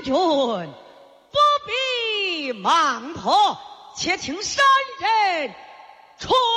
君不必忙迫，且请山人出